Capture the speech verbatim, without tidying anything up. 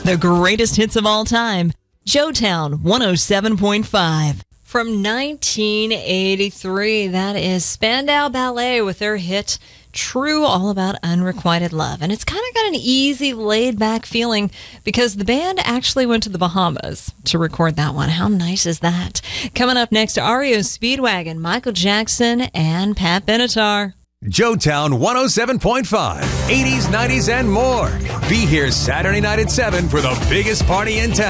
The greatest hits of all time. Joetown one oh seven point five. From nineteen eighty-three, that is Spandau Ballet with their hit True, all about unrequited love. And it's kind of got an easy, laid-back feeling because the band actually went to the Bahamas to record that one. How nice is that? Coming up next, R E O Speedwagon, Michael Jackson, and Pat Benatar. Joetown one oh seven point five, eighties, nineties, and more. Be here Saturday night at seven for the biggest party in town.